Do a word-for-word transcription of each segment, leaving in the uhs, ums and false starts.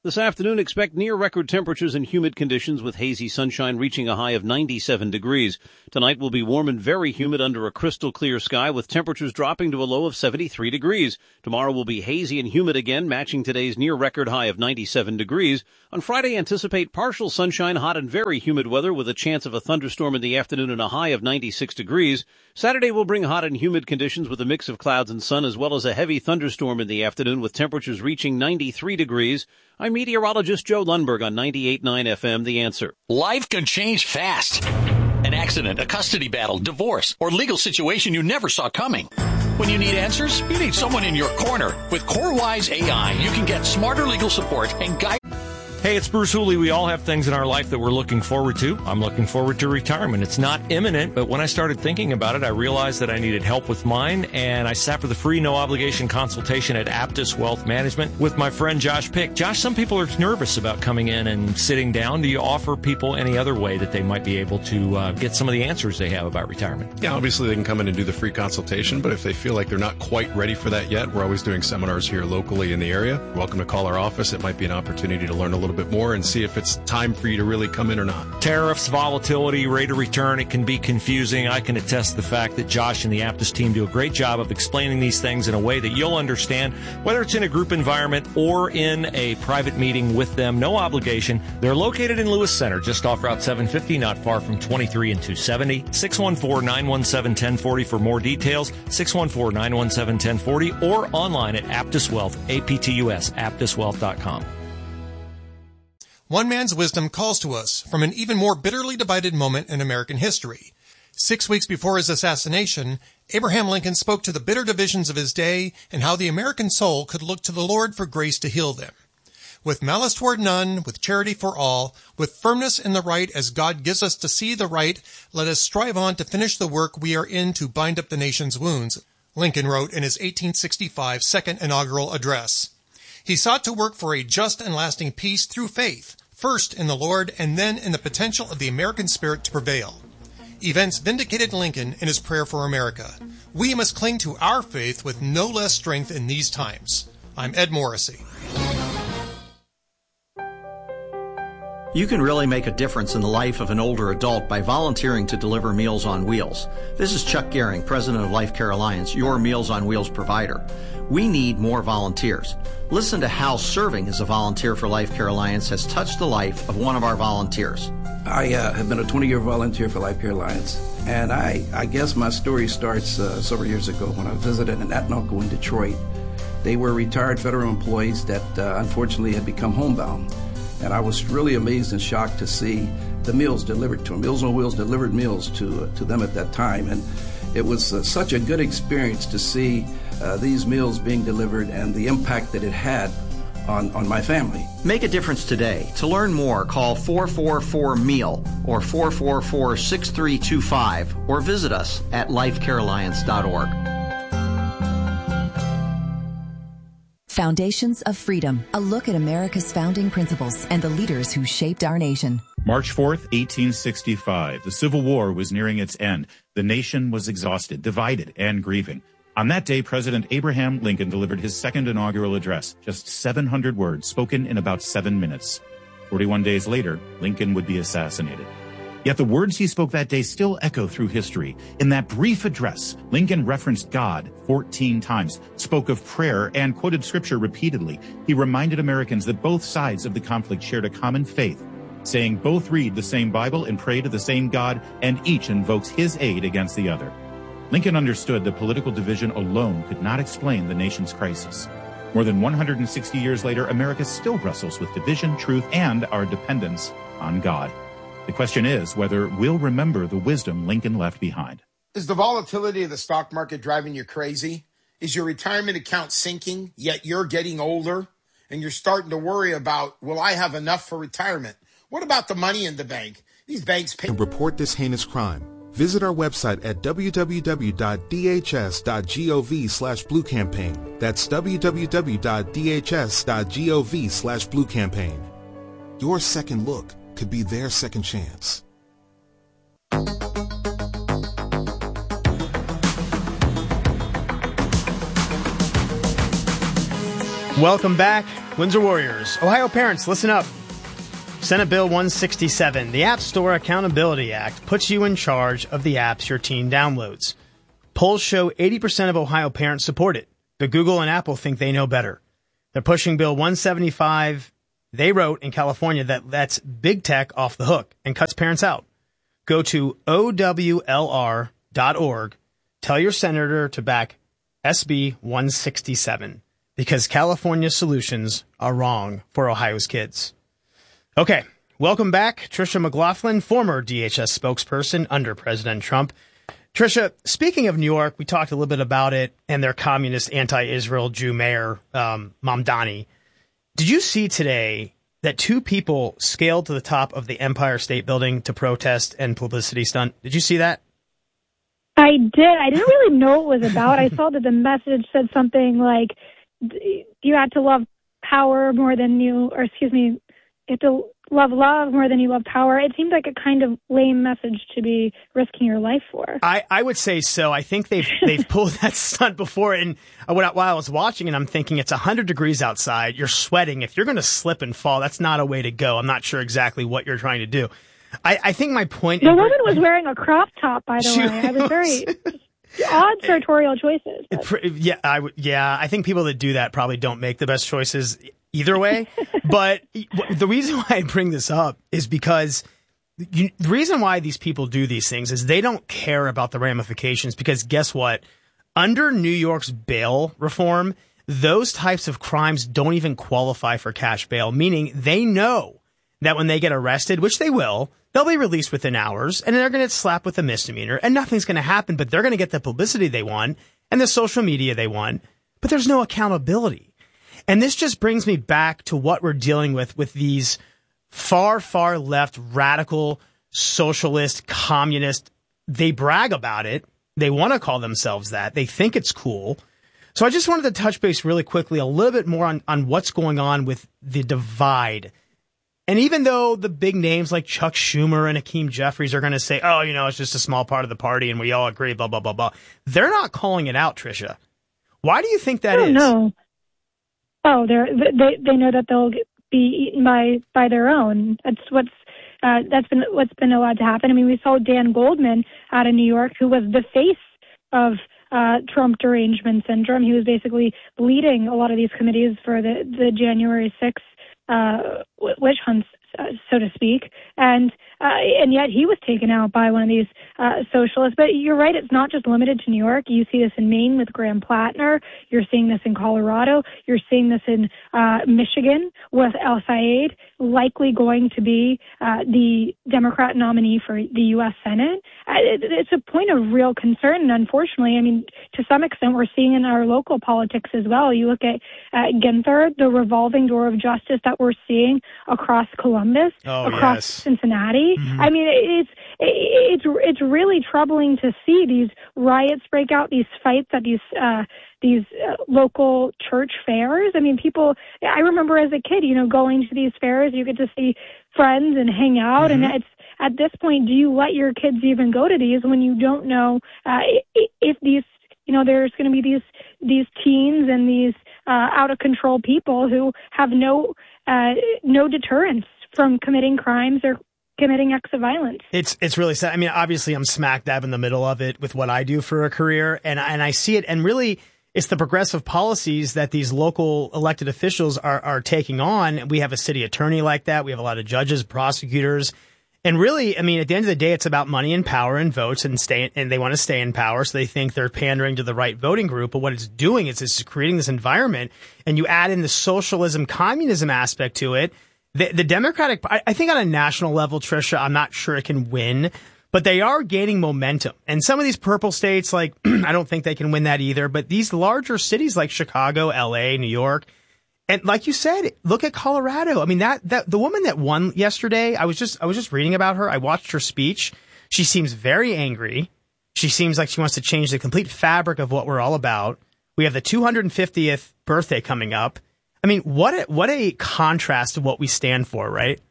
This afternoon, expect near-record temperatures and humid conditions with hazy sunshine reaching a high of ninety-seven degrees. Tonight will be warm and very humid under a crystal-clear sky with temperatures dropping to a low of seventy-three degrees. Tomorrow will be hazy and humid again, matching today's near-record high of ninety-seven degrees. On Friday, anticipate partial sunshine, hot and very humid weather with a chance of a thunderstorm in the afternoon and a high of ninety-six degrees. Saturday will bring hot and humid conditions with a mix of clouds and sun as well as a heavy thunderstorm in the afternoon with temperatures reaching ninety-three degrees. I'm meteorologist Joe Lundberg on ninety-eight point nine F M, The Answer. Life can change fast. An accident, a custody battle, divorce, or legal situation you never saw coming. When you need answers, you need someone in your corner. With CoreWise A I, you can get smarter legal support and guide. Hey, it's Bruce Hooley. We all have things in our life that we're looking forward to. I'm looking forward to retirement. It's not imminent, but when I started thinking about it, I realized that I needed help with mine, and I sat for the free, no-obligation consultation at Aptus Wealth Management with my friend Josh Pick. Josh, some people are nervous about coming in and sitting down. Do you offer people any other way that they might be able to uh, get some of the answers they have about retirement? Yeah, obviously they can come in and do the free consultation, but if they feel like they're not quite ready for that yet, we're always doing seminars here locally in the area. You're welcome to call our office. It might be an opportunity to learn a little bit more and see if it's time for you to really come in or not. Tariffs, volatility, rate of return, it can be confusing. I can attest to the fact that Josh and the Aptus team do a great job of explaining these things in a way that you'll understand, whether it's in a group environment or in a private meeting with them. No obligation. They're located in Lewis Center, just off Route seven fifty, not far from twenty-three and two seventy. six one four, nine one seven, one zero four zero for more details. six one four, nine one seven, one zero four zero or online at Aptus Wealth, A P T U S, aptus wealth dot com. One man's wisdom calls to us from an even more bitterly divided moment in American history. Six weeks before his assassination, Abraham Lincoln spoke to the bitter divisions of his day and how the American soul could look to the Lord for grace to heal them. With malice toward none, with charity for all, with firmness in the right as God gives us to see the right, let us strive on to finish the work we are in to bind up the nation's wounds, Lincoln wrote in his eighteen sixty-five second inaugural address. He sought to work for a just and lasting peace through faith, first in the Lord and then in the potential of the American spirit to prevail. Events vindicated Lincoln in his prayer for America. We must cling to our faith with no less strength in these times. I'm Ed Morrissey. You can really make a difference in the life of an older adult by volunteering to deliver Meals on Wheels. This is Chuck Gehring, president of Life Care Alliance, your Meals on Wheels provider. We need more volunteers. Listen to how serving as a volunteer for Life Care Alliance has touched the life of one of our volunteers. I uh, have been a twenty-year volunteer for Life Care Alliance, and I, I guess my story starts uh, several years ago when I visited an aunt and uncle in Detroit. They were retired federal employees that uh, unfortunately had become homebound, and I was really amazed and shocked to see the meals delivered to them. Meals on Wheels delivered meals to uh, to them at that time, and it was uh, such a good experience to see uh, these meals being delivered and the impact that it had on, on my family. Make a difference today. To learn more, call four four four meal or four four four, six three two five or visit us at life care alliance dot org. Foundations of Freedom, a look at America's founding principles and the leaders who shaped our nation. March fourth, eighteen sixty-five. The Civil War was nearing its end. The nation was exhausted, divided, and grieving. On that day, President Abraham Lincoln delivered his second inaugural address, just seven hundred words, spoken in about seven minutes. forty-one days later, Lincoln would be assassinated. Yet the words he spoke that day still echo through history. In that brief address, Lincoln referenced God fourteen times, spoke of prayer, and quoted scripture repeatedly. He reminded Americans that both sides of the conflict shared a common faith, saying both read the same Bible and pray to the same God, and each invokes his aid against the other. Lincoln understood that political division alone could not explain the nation's crisis. More than one hundred sixty years later, America still wrestles with division, truth, and our dependence on God. The question is whether we'll remember the wisdom Lincoln left behind. Is the volatility of the stock market driving you crazy? Is your retirement account sinking, yet you're getting older and you're starting to worry about, will I have enough for retirement? What about the money in the bank? These banks pay. To report this heinous crime, visit our website at w w w dot d h s dot gov slash blue campaign. That's w w w dot d h s dot gov slash blue campaign. Your second look could be their second chance. Welcome back, Windsor Warriors. Ohio parents, listen up. Senate Bill one sixty-seven, the App Store Accountability Act, puts you in charge of the apps your teen downloads. Polls show eighty percent of Ohio parents support it, but Google and Apple think they know better. They're pushing Bill one seventy-five. They wrote in California that lets big tech off the hook and cuts parents out. Go to O W L R dot org. Tell your senator to back S B one sixty-seven because California's solutions are wrong for Ohio's kids. Okay, welcome back, Tricia McLaughlin, former D H S spokesperson under President Trump. Tricia, speaking of New York, we talked a little bit about it and their communist anti-Israel Jew mayor, um, Mamdani. Did you see today that two people scaled to the top of the Empire State Building to protest and publicity stunt? Did you see that? I did. I didn't really know what it was about. I saw that the message said something like, you had to love power more than you, or excuse me, you have to love love more than you love power. It seemed like a kind of lame message to be risking your life for. I, I would say so. I think they've they've pulled that stunt before. And while I was watching it, I'm thinking it's one hundred degrees outside. You're sweating. If you're going to slip and fall, that's not a way to go. I'm not sure exactly what you're trying to do. I, I think my point... The woman was wearing a crop top, by the way. I was very... Odd sartorial choices. It, yeah, I would. Yeah, I think people that do that probably don't make the best choices either way. But the reason why I bring this up is because you, the reason why these people do these things is they don't care about the ramifications. Because guess what? Under New York's bail reform, those types of crimes don't even qualify for cash bail, meaning they know that when they get arrested, which they will, they'll be released within hours, and they're going to get slapped with a misdemeanor, and nothing's going to happen, but they're going to get the publicity they want and the social media they want, but there's no accountability. And this just brings me back to what we're dealing with with these far, far left, radical, socialist, communist. They brag about it. They want to call themselves that. They think it's cool. So I just wanted to touch base really quickly a little bit more on, on what's going on with the divide. And even though the big names like Chuck Schumer and Hakeem Jeffries are going to say, oh, you know, it's just a small part of the party and we all agree, blah, blah, blah, blah. They're not calling it out, Tricia. Why do you think that I don't is? know. Oh, they're, they they know that they'll be eaten by, by their own. That's what's uh, that's been what's been allowed to happen. I mean, we saw Dan Goldman out of New York, who was the face of uh, Trump derangement syndrome. He was basically leading a lot of these committees for the, the January sixth uh, witch hunts, uh, so to speak. And uh, and yet he was taken out by one of these uh, socialists. But you're right, it's not just limited to New York. You see this in Maine with Graham Plattner. You're seeing this in Colorado. You're seeing this in uh, Michigan with El Sayed, likely going to be uh, the Democrat nominee for the U S Senate. Uh, it, it's a point of real concern. And unfortunately, I mean, to some extent, we're seeing in our local politics as well. You look at uh, Ginther, the revolving door of justice that we're seeing across Columbus, oh, across yes. Cincinnati. Mm-hmm. I mean, it's it's it's really troubling to see these riots break out, these fights at these uh, these uh, local church fairs. I mean, people. I remember as a kid, you know, going to these fairs, you get to see friends and hang out, mm-hmm. and it's at this point, do you let your kids even go to these when you don't know uh, if these, you know, there's going to be these these teens and these uh, out of control people who have no uh, no deterrence from committing crimes or committing acts of violence. It's it's really sad. I mean, obviously, I'm smack dab in the middle of it with what I do for a career, and and I see it. And really, it's the progressive policies that these local elected officials are are taking on. We have a city attorney like that. We have a lot of judges, prosecutors, and really, I mean, at the end of the day, it's about money and power and votes, and stay. And they want to stay in power, so they think they're pandering to the right voting group. But what it's doing is it's creating this environment, and you add in the socialism, communism aspect to it. The, the Democratic, I think on a national level, Tricia, I'm not sure it can win, but they are gaining momentum. And some of these purple states, like, I don't think they can win that either. But these larger cities like Chicago, L A, New York, and like you said, look at Colorado. I mean, that, that the woman that won yesterday, I was just, I was just reading about her. I watched her speech. She seems very angry. She seems like she wants to change the complete fabric of what we're all about. We have the two hundred fiftieth birthday coming up. I mean, what a, what a contrast to what we stand for, right?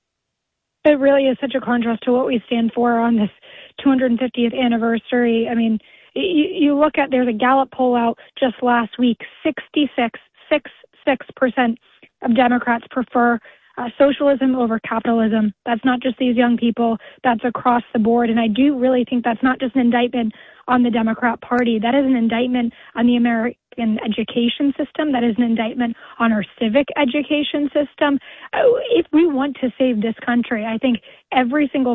It really is such a contrast to what we stand for on this two hundred fiftieth anniversary. I mean, you, you look at, there's a Gallup poll out just last week, sixty-six sixty-six percent of Democrats prefer uh, socialism over capitalism. That's not just these young people. That's across the board. And I do really think that's not just an indictment on the Democrat Party. That is an indictment on the American education system. That is an indictment on our civic education system. If we want to save this country, I think every single